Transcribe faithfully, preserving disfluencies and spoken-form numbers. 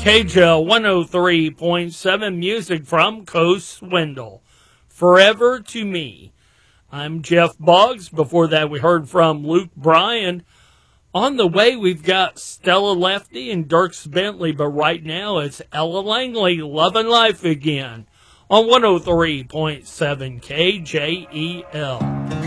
K J L one oh three point seven, music from Coast Swindle. Forever to Me. I'm Jeff Boggs. Before that, we heard from Luke Bryan. On the way, we've got Stella Lefty and Dierks Bentley, but right now it's Ella Langley, Lovin' Life Again, on one oh three point seven K J E L.